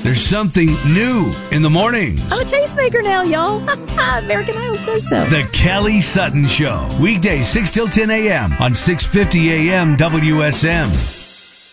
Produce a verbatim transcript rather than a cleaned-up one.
There's something new in the mornings. I'm a tastemaker now, y'all. American Idol says so. The Kelly Sutton Show. Weekdays six till ten a.m. on six fifty a.m. W S M.